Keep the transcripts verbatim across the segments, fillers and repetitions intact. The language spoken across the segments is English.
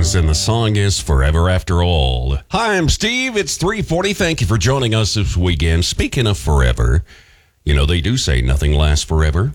Wings, and the song is Forever After All. Hi, I'm Steve. It's three forty. Thank you for joining us this weekend. Speaking of forever, you know, they do say nothing lasts forever.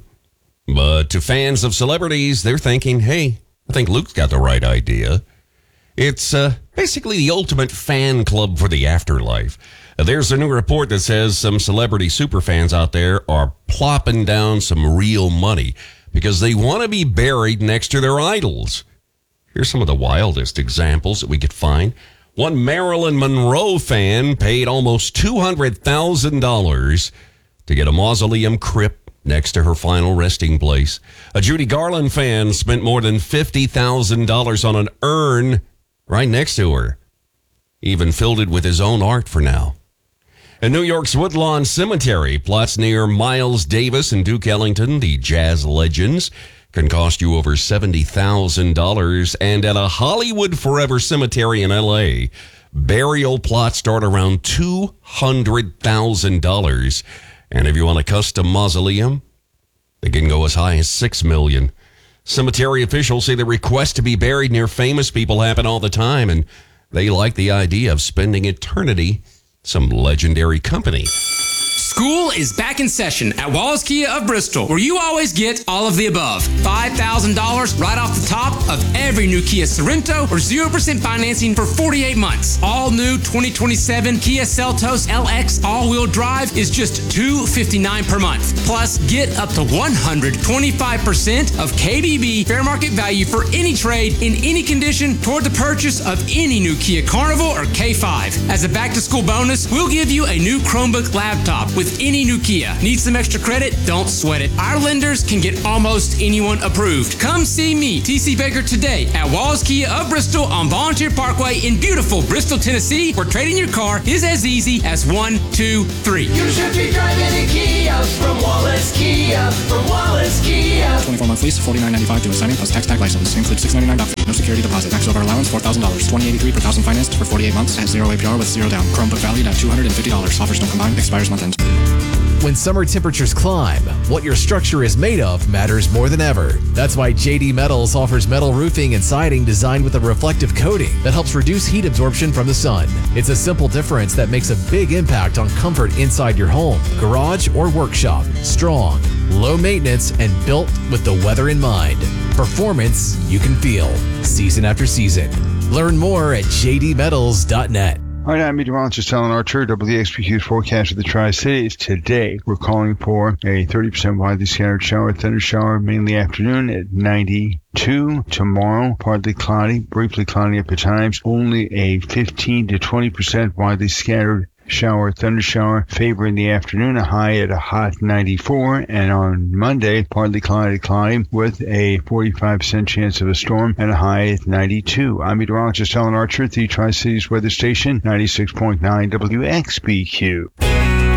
But to fans of celebrities, they're thinking, hey, I think Luke's got the right idea. It's uh, basically the ultimate fan club for the afterlife. Uh, there's a new report that says some celebrity superfans out there are plopping down some real money because they want to be buried next to their idols. Here's some of the wildest examples that we could find. One Marilyn Monroe fan paid almost two hundred thousand dollars to get a mausoleum crypt next to her final resting place. A Judy Garland fan spent more than fifty thousand dollars on an urn right next to her. Even filled it with his own art for now. And New York's Woodlawn Cemetery, plots near Miles Davis and Duke Ellington, the jazz legends, can cost you over seventy thousand dollars. And at a Hollywood Forever Cemetery in L A, burial plots start around two hundred thousand dollars. And if you want a custom mausoleum, they can go as high as six million dollars. Cemetery officials say the requests to be buried near famous people happen all the time, and they like the idea of spending eternity some legendary company. School is back in session at Wallace Kia of Bristol, where you always get all of the above. five thousand dollars right off the top of every new Kia Sorento, or zero percent financing for forty-eight months. All new twenty twenty-seven Kia Seltos L X all-wheel drive is just two hundred fifty-nine dollars per month. Plus, get up to one hundred twenty-five percent of K B B fair market value for any trade in any condition toward the purchase of any new Kia Carnival or K five. As a back-to-school bonus, we'll give you a new Chromebook laptop with any new Kia. Need some extra credit? Don't sweat it. Our lenders can get almost anyone approved. Come see me, T C Baker, today at Wallace Kia of Bristol on Volunteer Parkway in beautiful Bristol, Tennessee, where trading your car is as easy as one, two, three. You should be driving a Kia from Wallace Kia, from Wallace Kia. twenty-four month lease, forty-nine ninety-five to assigning plus tax tag license. Includes six ninety-nine doc fee. No security deposit. Max over allowance four thousand dollars. twenty eighty-three per thousand financed for forty-eight months at zero A P R with zero down. Chromebook valued at two hundred fifty dollars. Offers don't combine. Expires month end. When summer temperatures climb, what your structure is made of matters more than ever. That's why J D Metals offers metal roofing and siding designed with a reflective coating that helps reduce heat absorption from the sun. It's a simple difference that makes a big impact on comfort inside your home, garage, or workshop. Strong, low maintenance, and built with the weather in mind. Performance you can feel, season after season. Learn more at j d metals dot net. All right, I'm meteorologist Alan Archer, W X P Q's forecast of the Tri-Cities. Today, we're calling for a thirty percent widely scattered shower, thunder shower, mainly afternoon at ninety-two. Tomorrow, partly cloudy, briefly cloudy at times, only a fifteen to twenty percent widely scattered shower, thunder shower, favor in the afternoon, a high at a hot ninety-four. And on Monday, partly cloudy, cloudy with a forty-five percent chance of a storm and a high at ninety-two. I'm meteorologist Alan Archer at the Tri-Cities Weather Station, ninety-six point nine W X P Q.